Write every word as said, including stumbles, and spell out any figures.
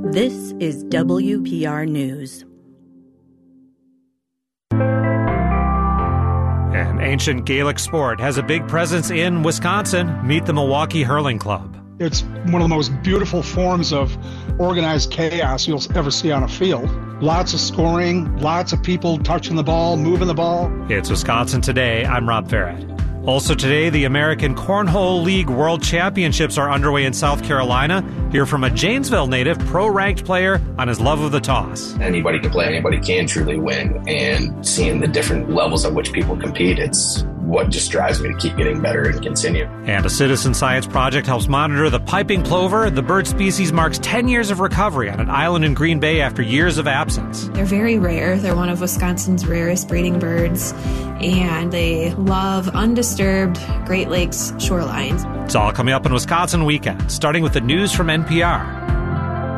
This is W P R News. An ancient Gaelic sport has a big presence in Wisconsin. Meet the Milwaukee Hurling Club. It's one of the most beautiful forms of organized chaos you'll ever see on a field. Lots of scoring, lots of people touching the ball, moving the ball. It's Wisconsin Today. I'm Rob Farrett. Also today, the American Cornhole League World Championships are underway in South Carolina. Hear from a Janesville native pro-ranked player on his love of the toss. Anybody can play, anybody can truly win. And seeing the different levels at which people compete, it's what just drives me to keep getting better and continue. And a citizen science project helps monitor the piping plover. The bird species marks ten years of recovery on an island in Green Bay after years of absence. They're very rare. They're one of Wisconsin's rarest breeding birds, and they love undisturbed Great Lakes shorelines. It's all coming up in Wisconsin Weekend, starting with the news from N P R.